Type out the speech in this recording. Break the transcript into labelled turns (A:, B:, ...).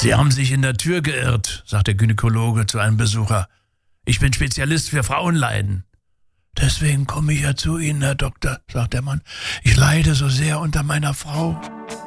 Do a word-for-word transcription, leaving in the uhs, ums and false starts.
A: »Sie haben sich in der Tür geirrt«, sagt der Gynäkologe zu einem Besucher. »Ich bin Spezialist für Frauenleiden.« »Deswegen komme ich ja zu Ihnen, Herr Doktor«, sagt der Mann. »Ich leide so sehr unter meiner Frau.«